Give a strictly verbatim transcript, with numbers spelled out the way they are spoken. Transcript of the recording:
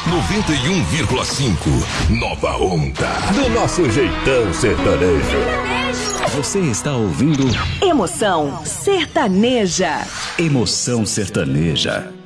noventa e um vírgula cinco. Nova Onda. Do nosso jeitão sertanejo. Você está ouvindo Emoção Sertaneja. Emoção Sertaneja.